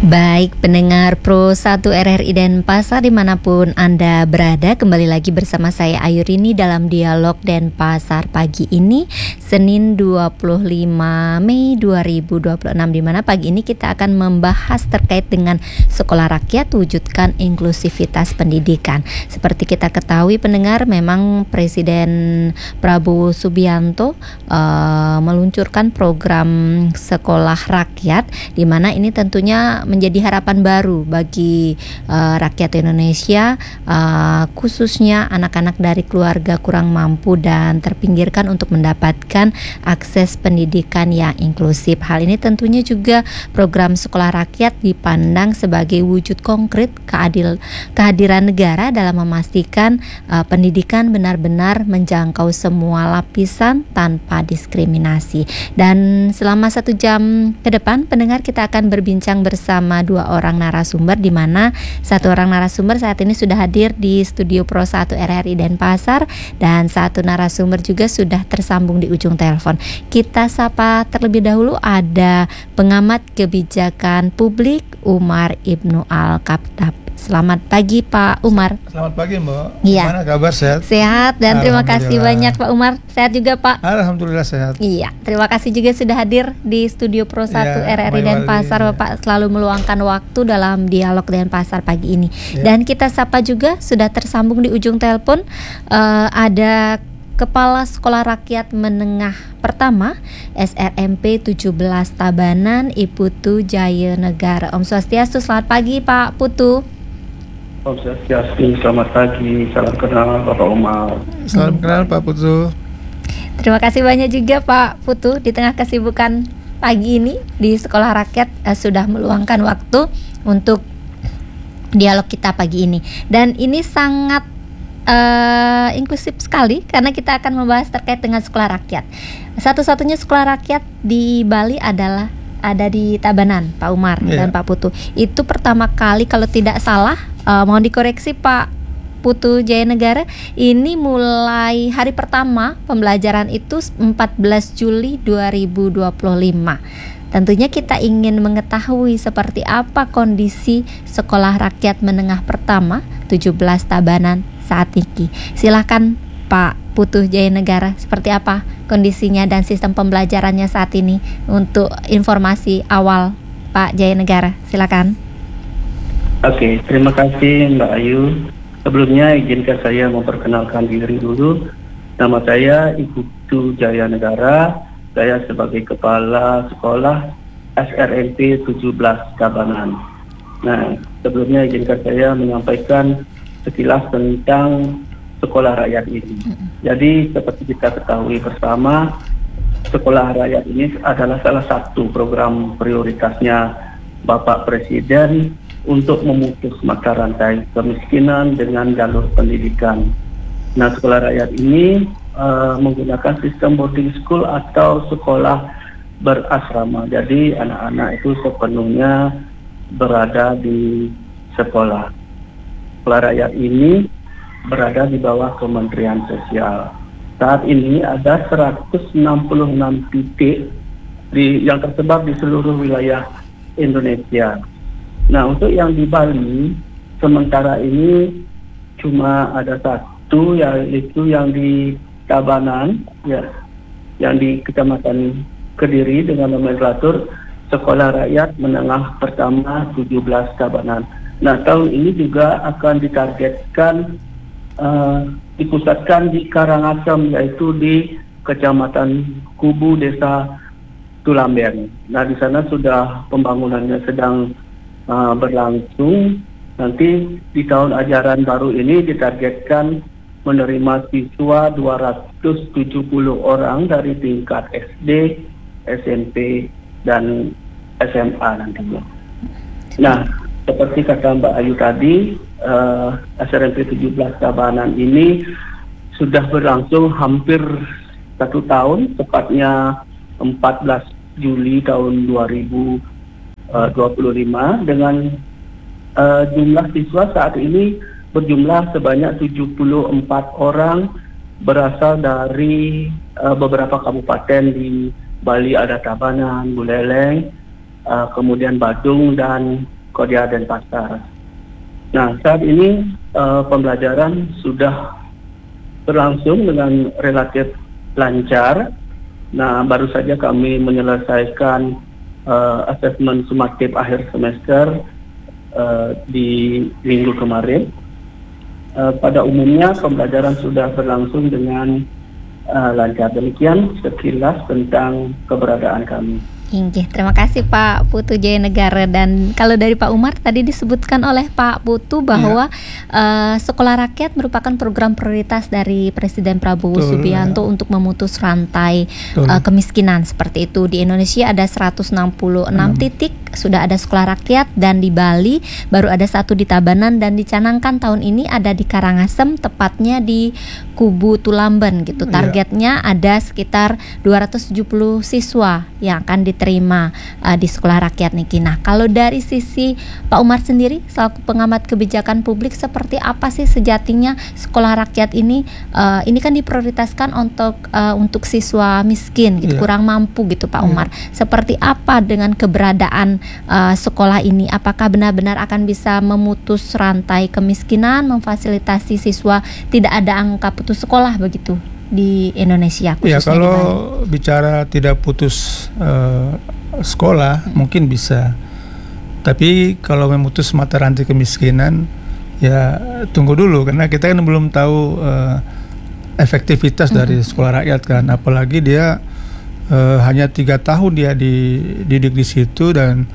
Baik pendengar Pro 1 RRI Denpasar dimanapun Anda berada, kembali lagi bersama saya Ayurini dalam Dialog Denpasar pagi ini, Senin 25 Mei 2026, dimana pagi ini kita akan membahas terkait dengan sekolah rakyat wujudkan inklusivitas pendidikan. Seperti kita ketahui pendengar, memang Presiden Prabowo Subianto meluncurkan program sekolah rakyat, di mana ini tentunya menjadi harapan baru bagi rakyat Indonesia, khususnya anak-anak dari keluarga kurang mampu dan terpinggirkan untuk mendapatkan akses pendidikan yang inklusif. Hal ini tentunya juga program sekolah rakyat dipandang sebagai wujud konkret kehadiran negara dalam memastikan pendidikan benar-benar menjangkau semua lapisan tanpa diskriminasi. Dan selama 1 jam ke depan pendengar, kita akan berbincang bersama 2 orang narasumber, di mana 1 orang narasumber saat ini sudah hadir di studio Pro 1 RRI Denpasar dan 1 narasumber juga sudah tersambung di ujung telepon. Kita sapa terlebih dahulu, ada pengamat kebijakan publik Umar Ibnu Al-Khattab. Selamat pagi Pak Umar. Selamat pagi Mbak. Iya. Gimana kabar, sehat? Sehat dan terima kasih banyak Pak Umar. Sehat juga Pak? Alhamdulillah sehat. Iya, terima kasih juga sudah hadir di studio Pro 1 RRI Denpasar. Bapak selalu meluangkan waktu dalam Dialog Denpasar pagi ini. Dan kita sapa juga sudah tersambung di ujung telepon, ada Kepala Sekolah Rakyat Menengah Pertama SRMP 17 Tabanan, Iputu Jaya Negara. Om Swastiastu, selamat pagi Pak Putu. Om Swastiastu, selamat pagi. Salam kenal Bapak Umar. Salam kenal Pak Putu. Terima kasih banyak juga Pak Putu, di tengah kesibukan pagi ini di Sekolah Rakyat sudah meluangkan waktu untuk dialog kita pagi ini. Dan ini sangat inklusif sekali karena kita akan membahas terkait dengan sekolah rakyat. Satu-satunya sekolah rakyat di Bali adalah ada di Tabanan, Pak Umar dan Pak Putu. Itu pertama kali kalau tidak salah, mohon dikoreksi Pak Putu Jaya Negara, ini mulai hari pertama pembelajaran itu 14 Juli 2025. Tentunya kita ingin mengetahui seperti apa kondisi sekolah rakyat menengah pertama 17 Tabanan saat ini. Silakan Pak Putu Jaya Negara, seperti apa kondisinya dan sistem pembelajarannya saat ini untuk informasi awal Pak Jaya Negara. Silakan. Oke, terima kasih Mbak Ayu. Sebelumnya izinkan saya memperkenalkan diri dulu. Nama saya Iputu Jaya Negara. Saya sebagai Kepala Sekolah SRMP 17 Tabanan. Nah, sebelumnya izinkan saya menyampaikan sekilas tentang sekolah rakyat ini. Jadi seperti kita ketahui bersama, sekolah rakyat ini adalah salah satu program prioritasnya Bapak Presiden untuk memutus mata rantai kemiskinan dengan jalur pendidikan. Nah, sekolah rakyat ini menggunakan sistem boarding school atau sekolah berasrama. Jadi anak-anak itu sepenuhnya berada di sekolah. Sekolah rakyat ini berada di bawah Kementerian Sosial. Saat ini ada 166 titik yang tersebar di seluruh wilayah Indonesia. Nah, untuk yang di Bali, sementara ini cuma ada 1, yaitu yang di Tabanan, yang di Kecamatan Kediri dengan nomenklatur Sekolah Rakyat Menengah Pertama 17 Tabanan. Nah, tahun ini juga akan ditargetkan dipusatkan di Karangasem, yaitu di Kecamatan Kubu, Desa Tulamben. Nah, di sana sudah pembangunannya sedang berlangsung. Nanti di tahun ajaran baru ini ditargetkan menerima siswa 270 orang dari tingkat SD, SMP, dan SMA nantinya. Nah, seperti kata Mbak Ayu tadi, SRMP 17 Tabanan ini sudah berlangsung hampir 1 tahun, tepatnya 14 Juli tahun 2025, dengan jumlah siswa saat ini berjumlah sebanyak 74 orang, berasal dari beberapa kabupaten di Bali. Ada Tabanan, Buleleng, kemudian Badung dan Kodia Denpasar. Nah, saat ini pembelajaran sudah berlangsung dengan relatif lancar. Nah, baru saja kami menyelesaikan asesmen sumatif akhir semester di minggu kemarin. Pada umumnya pembelajaran sudah berlangsung dengan lancar. Demikian sekilas tentang keberadaan kami. Terima kasih Pak Putu Jaya Negara. Dan kalau dari Pak Umar tadi disebutkan oleh Pak Putu bahwa sekolah rakyat merupakan program prioritas dari Presiden Prabowo Subianto untuk memutus rantai kemiskinan seperti itu. Di Indonesia ada 166 titik sudah ada sekolah rakyat, dan di Bali baru ada 1 di Tabanan, dan dicanangkan tahun ini ada di Karangasem, tepatnya di Kubu Tulamben gitu. Targetnya ada sekitar 270 siswa yang akan diterima di sekolah rakyat Niki. Nah, kalau dari sisi Pak Umar sendiri selaku pengamat kebijakan publik, seperti apa sih sejatinya sekolah rakyat ini kan diprioritaskan untuk siswa miskin gitu, kurang mampu gitu Pak Umar. Seperti apa dengan keberadaan sekolah ini? Apakah benar-benar akan bisa memutus rantai kemiskinan, memfasilitasi siswa tidak ada angka putus sekolah begitu di Indonesia? Ya, kalau bicara tidak putus sekolah mungkin bisa, tapi kalau memutus mata rantai kemiskinan ya tunggu dulu, karena kita kan belum tahu efektivitas dari sekolah rakyat kan, apalagi dia hanya 3 tahun dia dididik di situ, dan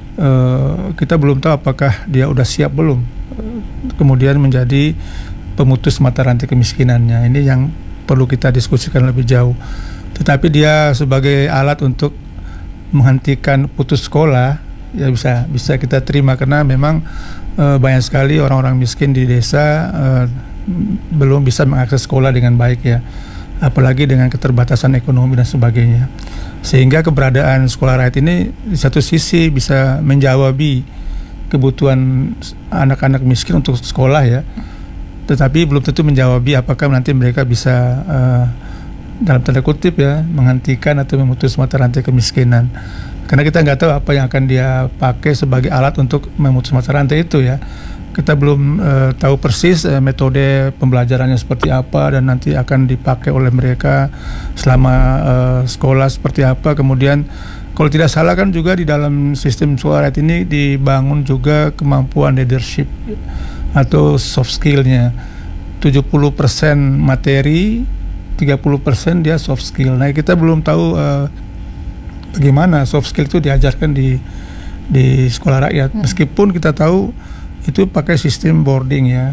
kita belum tahu apakah dia udah siap belum kemudian menjadi pemutus mata rantai kemiskinannya. Ini yang perlu kita diskusikan lebih jauh. Tetapi dia sebagai alat untuk menghentikan putus sekolah ya bisa kita terima, karena memang banyak sekali orang-orang miskin di desa belum bisa mengakses sekolah dengan baik ya, apalagi dengan keterbatasan ekonomi dan sebagainya. Sehingga keberadaan sekolah rakyat ini di satu sisi bisa menjawabi kebutuhan anak-anak miskin untuk sekolah ya, tetapi belum tentu menjawabi apakah nanti mereka bisa dalam tanda kutip ya menghentikan atau memutus mata rantai kemiskinan, karena kita nggak tahu apa yang akan dia pakai sebagai alat untuk memutus mata rantai itu ya. Kita belum tahu persis metode pembelajarannya seperti apa, dan nanti akan dipakai oleh mereka selama sekolah seperti apa. Kemudian kalau tidak salah kan juga di dalam sistem sekolah rakyat ini dibangun juga kemampuan leadership atau soft skill-nya. 70% materi, 30% dia soft skill. Nah, kita belum tahu bagaimana soft skill itu diajarkan di sekolah rakyat. Meskipun kita tahu itu pakai sistem boarding ya,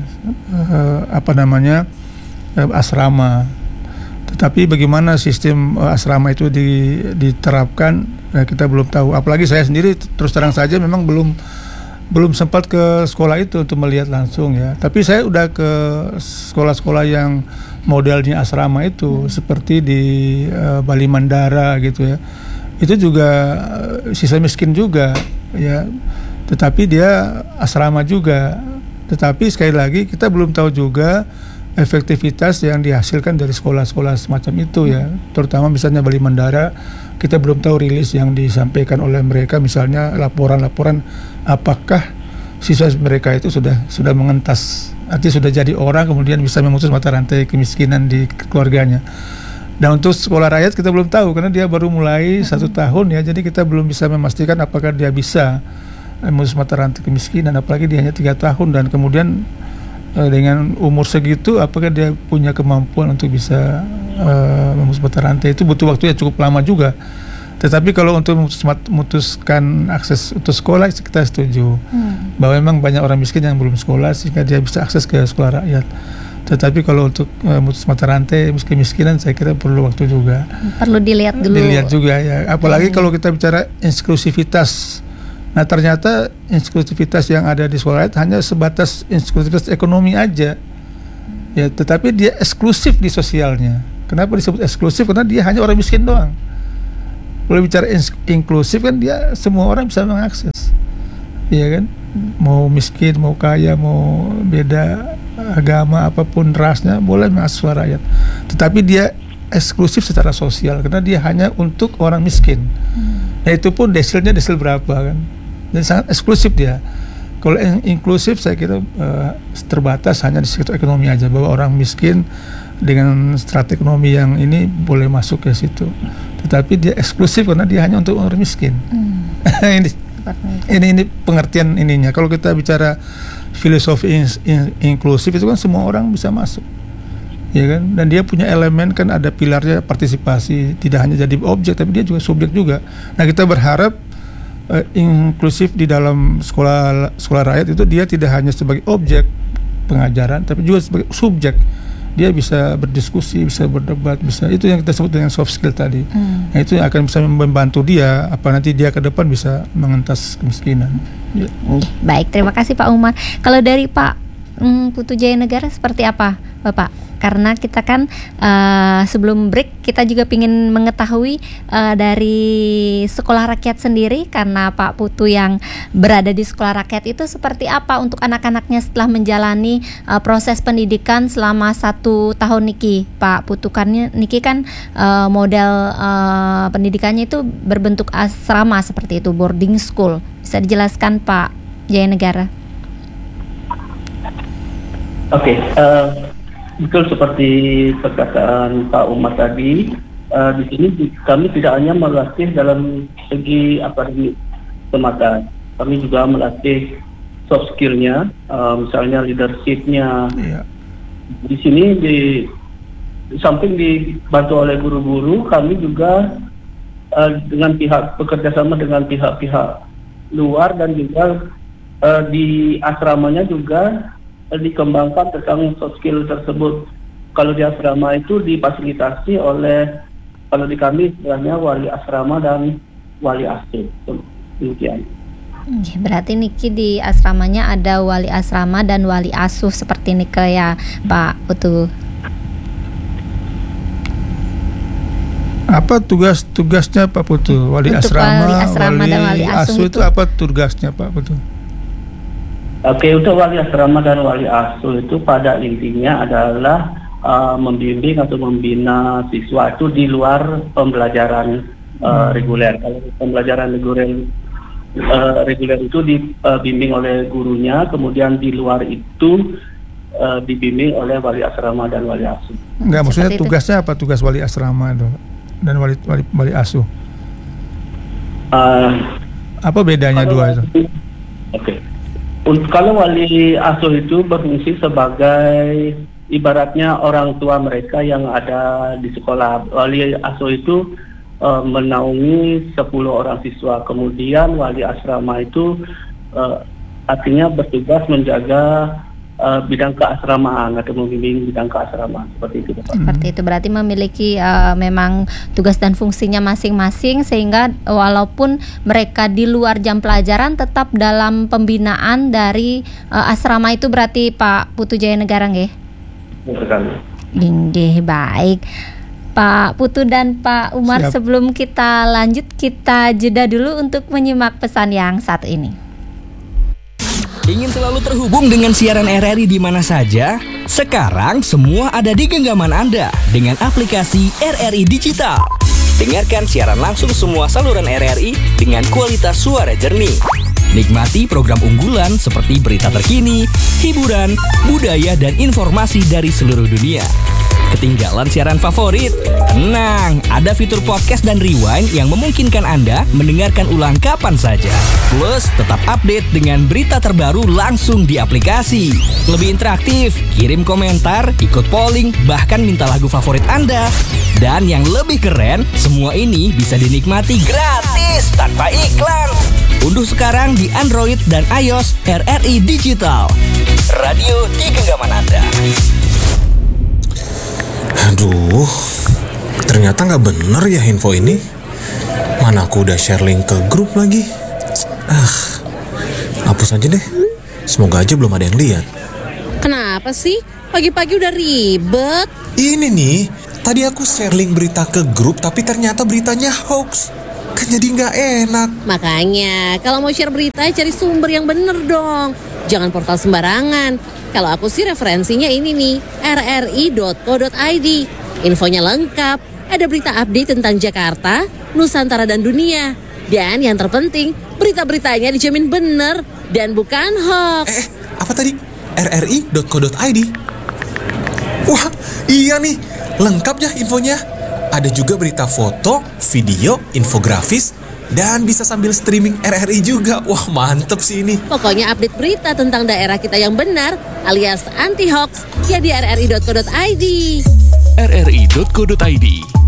asrama. Tetapi bagaimana sistem asrama itu diterapkan, kita belum tahu. Apalagi saya sendiri terus terang saja memang belum sempat ke sekolah itu untuk melihat langsung ya. Tapi saya udah ke sekolah-sekolah yang modelnya asrama itu, seperti di Bali Mandara gitu ya. Itu juga siswa miskin juga ya, tetapi dia asrama juga. Tetapi sekali lagi kita belum tahu juga efektivitas yang dihasilkan dari sekolah-sekolah semacam itu ya. Terutama misalnya Bali Mandara, kita belum tahu rilis yang disampaikan oleh mereka, misalnya laporan-laporan apakah siswa mereka itu sudah mengentas, artinya sudah jadi orang, kemudian bisa memutus mata rantai kemiskinan di keluarganya. Dan untuk sekolah rakyat kita belum tahu, karena dia baru mulai 1 tahun ya, jadi kita belum bisa memastikan apakah dia bisa memutus mata rantai kemiskinan, apalagi dia hanya 3 tahun, dan kemudian dengan umur segitu apakah dia punya kemampuan untuk bisa memutus mata rantai. Itu butuh waktu yang cukup lama juga. Tetapi kalau untuk memutuskan akses untuk sekolah, kita setuju bahwa memang banyak orang miskin yang belum sekolah sehingga dia bisa akses ke sekolah rakyat. Tetapi kalau untuk memutus mata rantai kemiskinan, saya kira perlu waktu juga. Perlu dilihat dulu. Dilihat juga ya. Apalagi kalau kita bicara inklusivitas. Nah, ternyata inklusivitas yang ada di sekolah rakyat hanya sebatas inklusivitas ekonomi aja. Ya, tetapi dia eksklusif di sosialnya. Kenapa disebut eksklusif? Karena dia hanya orang miskin doang. Kalau bicara inklusif kan dia semua orang bisa mengakses. Iya kan? Mau miskin, mau kaya, mau beda agama apapun rasnya boleh mengakses sekolah rakyat. Tetapi dia eksklusif secara sosial karena dia hanya untuk orang miskin. Nah, itu pun desilnya desil berapa kan? Dan sangat eksklusif dia. Kalau yang inklusif saya kira terbatas hanya di sektor ekonomi aja, bahwa orang miskin dengan strata ekonomi yang ini boleh masuk ke situ. Tetapi dia eksklusif karena dia hanya untuk orang miskin. ini pengertian ininya. Kalau kita bicara filosofi inklusif itu kan semua orang bisa masuk, ya kan? Dan dia punya elemen, kan ada pilarnya partisipasi, tidak hanya jadi objek tapi dia juga subjek juga. Nah, kita berharap inklusif di dalam sekolah rakyat itu dia tidak hanya sebagai objek pengajaran tapi juga sebagai subjek. Dia bisa berdiskusi, bisa berdebat, bisa, itu yang kita sebut dengan soft skill tadi. Nah, itu yang akan bisa membantu dia nanti dia ke depan bisa mengentas kemiskinan. Ya. Baik, terima kasih Pak Umar. Kalau dari Pak Putu Jaya Negara seperti apa Bapak? Karena kita kan sebelum break kita juga ingin mengetahui dari sekolah rakyat sendiri, karena Pak Putu yang berada di sekolah rakyat itu seperti apa untuk anak-anaknya setelah menjalani proses pendidikan selama 1 tahun niki Pak Putu. Kan niki kan model pendidikannya itu berbentuk asrama seperti itu, boarding school. Bisa dijelaskan Pak Jaya Negara? Oke, betul seperti perkataan Pak Umar tadi. Di sini kami tidak hanya melatih dalam segi akademik semata, kami juga melatih soft skill-nya, misalnya leadership-nya. Yeah. Di sini di samping dibantu oleh guru-guru, kami juga dengan bekerja sama dengan pihak-pihak luar, dan juga di asramanya juga dikembangkan tentang soft skill tersebut. Kalau di asrama itu difasilitasi oleh, kalau di kami istilahnya wali asrama dan wali asuh. Demikian. Berarti niki di asramanya ada wali asrama dan wali asuh seperti niki ya Pak Putu. Apa tugasnya Pak Putu? Wali asrama dan wali asuh itu apa tugasnya Pak Putu? Oke, untuk wali asrama dan wali asuh itu pada intinya adalah membimbing atau membina siswa itu di luar pembelajaran reguler. Kalau pembelajaran reguler itu dibimbing oleh gurunya, kemudian di luar itu dibimbing oleh wali asrama dan wali asuh. Enggak, maksudnya tugasnya apa, tugas wali asrama itu dan wali asuh? Apa bedanya dua itu? Oke. Kalau wali asuh itu berfungsi sebagai ibaratnya orang tua mereka yang ada di sekolah. Wali asuh itu menaungi 10 orang siswa. Kemudian wali asrama itu artinya bertugas menjaga bidang keasramaan atau membimbing bidang keasramaan, seperti itu Bapak. Seperti itu, berarti memiliki memang tugas dan fungsinya masing-masing, sehingga walaupun mereka di luar jam pelajaran tetap dalam pembinaan dari asrama itu, berarti Pak Putu Jaya Negara nggih? Nggih, baik. Pak Putu dan Pak Umar, siap. Sebelum kita lanjut, kita jeda dulu untuk menyimak pesan yang satu ini. Ingin selalu terhubung dengan siaran RRI di mana saja? Sekarang semua ada di genggaman Anda dengan aplikasi RRI Digital. Dengarkan siaran langsung semua saluran RRI dengan kualitas suara jernih. Nikmati program unggulan seperti berita terkini, hiburan, budaya, dan informasi dari seluruh dunia. Ketinggalan siaran favorit? Tenang, ada fitur podcast dan rewind yang memungkinkan Anda mendengarkan ulang kapan saja. Plus, tetap update dengan berita terbaru langsung di aplikasi. Lebih interaktif, kirim komentar, ikut polling, bahkan minta lagu favorit Anda. Dan yang lebih keren, semua ini bisa dinikmati gratis tanpa iklan. Unduh sekarang di Android dan iOS RRI Digital. Radio di genggaman Anda. Aduh, ternyata nggak bener ya info ini. Mana aku udah share link ke grup lagi. Hapus aja deh. Semoga aja belum ada yang lihat. Kenapa sih? Pagi-pagi udah ribet. Ini nih, tadi aku share link berita ke grup, tapi ternyata beritanya hoax. Kan jadi nggak enak. Makanya, kalau mau share berita, cari sumber yang bener dong. Jangan portal sembarangan. Kalau aku sih referensinya ini nih, rri.co.id. Infonya lengkap, ada berita update tentang Jakarta, Nusantara, dan dunia. Dan yang terpenting, berita-beritanya dijamin bener. dan bukan hoax. Apa tadi? rri.co.id. Wah, iya nih, lengkap ya infonya. Ada juga berita foto, video, infografis, dan bisa sambil streaming RRI juga. Wah, mantep sih ini. Pokoknya update berita tentang daerah kita yang benar alias anti hoax ya di rri.co.id. rri.co.id